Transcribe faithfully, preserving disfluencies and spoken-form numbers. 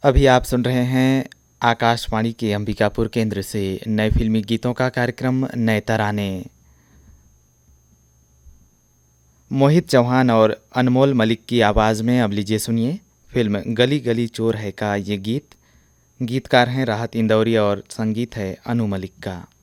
अभी आप सुन रहे हैं आकाशवाणी के अंबिकापुर केंद्र से नए फिल्मी गीतों का कार्यक्रम नए तराने। मोहित चौहान और अनमोल मलिक की आवाज़ में अब लीजिए सुनिए फिल्म गली गली चोर है का ये गीत। गीतकार हैं राहत इंदौरी और संगीत है अनु मलिक का।